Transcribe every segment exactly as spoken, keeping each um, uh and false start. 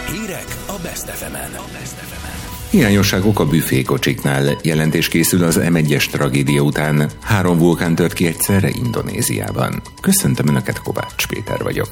Hírek a Best ef emen. Hiányosságok a büfékocsiknál. Jelentés készül az em egyes tragédia után. Három vulkán tört ki egyszerre Indonéziában. Köszöntöm Önöket, Kovács Péter vagyok.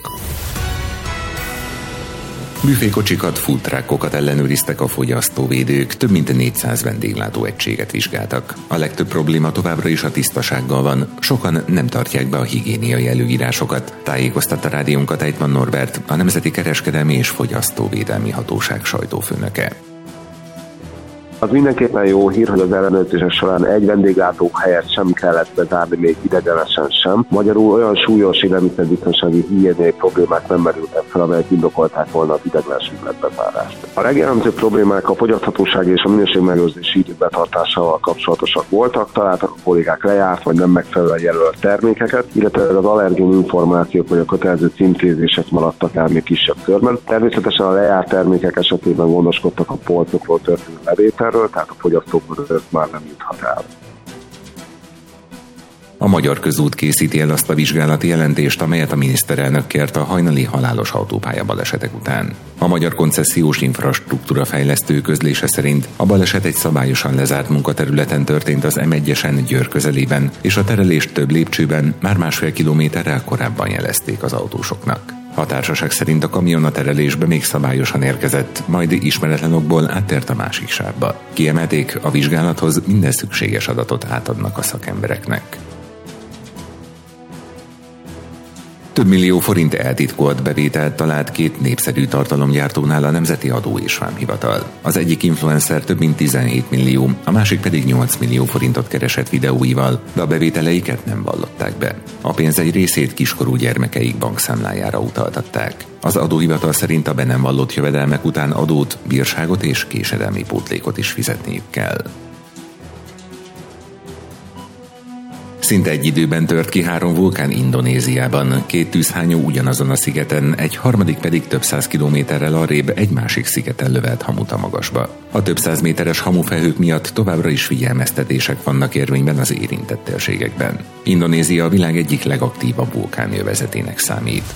Büfékocsikat, food truckokat ellenőriztek a fogyasztóvédők, több mint négyszáz vendéglátóegységet vizsgáltak. A legtöbb probléma továbbra is a tisztasággal van, sokan nem tartják be a higiéniai előírásokat, tájékoztatta rádiónkat Ejtman Norbert, a Nemzeti Kereskedelmi és Fogyasztóvédelmi Hatóság sajtófőnöke. Az mindenképpen jó hír, hogy az ellenőrzések során egy vendéglátóhelyet sem kellett bezárni, még idegenesen sem. Magyarul olyan súlyos élelmiszerbiztonsági higiéniai problémák nem merültek fel, amelyek indokolták volna az idegenes üzletbezárást. A legjellemzőbb problémák a fogyaszthatósági és a minőségmegőrzési idők betartásával kapcsolatosak voltak, találtak a kollégák lejárt vagy nem megfelelően jelölt termékeket, illetve az allergén információk vagy a kötelező címkézések maradtak el még kisebb körben. Természetesen a lejárt termékek esetében gondoskodtak a polcokról történő levétel, tehát a fogyasztókhoz már nem juthat el. A Magyar Közút készíti el azt a vizsgálati jelentést, amelyet a miniszterelnök kért a hajnali halálos autópálya balesetek után. A Magyar Koncesziós Infrastruktúra Fejlesztő közlése szerint a baleset egy szabályosan lezárt munkaterületen történt az em egyesen Győr közelében, és a terelést több lépcsőben már másfél kilométerrel korábban jelezték az autósoknak. A társaság szerint a kamion a terelésbe még szabályosan érkezett, majd ismeretlen okból áttért a másik sávba. Kiemelték, a vizsgálathoz minden szükséges adatot átadnak a szakembereknek. Több millió forint eltitkolt bevételt talált két népszerű tartalomgyártónál a Nemzeti Adó és Vámhivatal. Az egyik influencer több mint tizenhét millió, a másik pedig nyolc millió forintot keresett videóival, de a bevételeiket nem vallották be. A pénz egy részét kiskorú gyermekeik bankszámlájára utaltatták. Az adóhivatal szerint a be nem vallott jövedelmek után adót, bírságot és késedelmi pótlékot is fizetniük kell. Szinte egy időben tört ki három vulkán Indonéziában, két tűzhányó ugyanazon a szigeten, egy harmadik pedig több száz kilométerrel arrébb egy másik szigeten lövelt hamut a magasba. A több száz méteres hamufelhők miatt továbbra is figyelmeztetések vannak érvényben az érintett térségekben. Indonézia a világ egyik legaktívabb vulkánövezetének számít.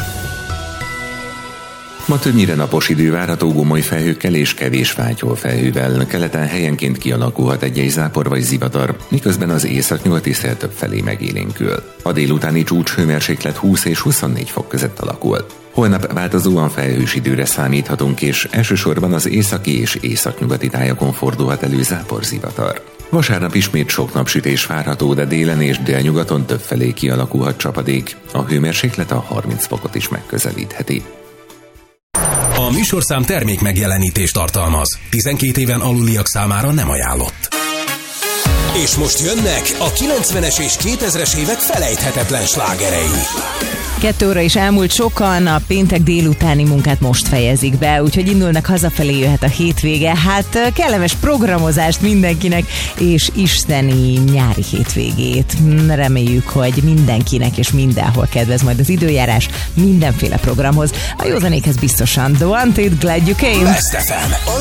Ma többnyire napos idő várható gomoly felhőkkel és kevés fátyolfelhővel, keleten helyenként kialakulhat egy-egy zápor vagy zivatar, miközben az északnyugati szél több felé megélénkül. A délutáni csúcs hőmérséklet húsz és huszonnégy fok között alakul. Holnap változóan felhős időre számíthatunk, és elsősorban az északi és északnyugati tájakon fordulhat elő záporzivatar. Vasárnap ismét sok napsütés várható, de délen és délnyugaton több felé kialakulhat csapadék. A hőmérséklet a harminc fokot is megközelítheti. A műsorszám termék megjelenítést tartalmaz. tizenkét éven aluliak számára nem ajánlott. És most jönnek a kilencvenes és kétezres évek felejthetetlen slágerei. Kettő óra is elmúlt, sokan a péntek délutáni munkát most fejezik be, úgyhogy indulnak hazafelé, jöhet a hétvége. Hát kellemes programozást mindenkinek, és isteni nyári hétvégét. Reméljük, hogy mindenkinek és mindenhol kedvez majd az időjárás mindenféle programhoz. A józanékhez biztosan. The Wanted, Glad You Came. Best ef em.